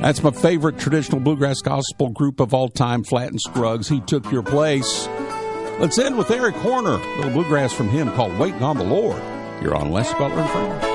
That's my favorite traditional bluegrass gospel group of all time, Flatt and Scruggs. He Took Your Place. Let's end with Eric Horner, a little bluegrass from him called Waiting on the Lord. You're on Les Butler and Friends.